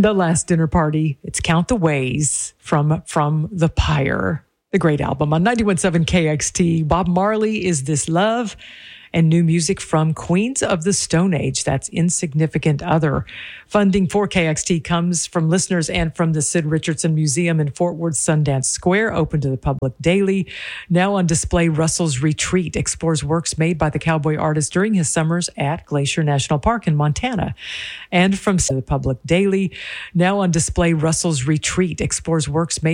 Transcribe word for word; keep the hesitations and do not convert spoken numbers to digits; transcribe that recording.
The Last Dinner Party. It's Count the Ways from From the Pyre, the great album on ninety-one point seven K X T. Bob Marley, Is This Love? And new music from Queens of the Stone Age. That's Insignificant Other. Funding for K X T comes from listeners and from the Sid Richardson Museum in Fort Worth Sundance Square, open to the public daily. Now on display, Russell's Retreat explores works made by the cowboy artist during his summers at Glacier National Park in Montana. And from the public daily, now on display, Russell's Retreat explores works made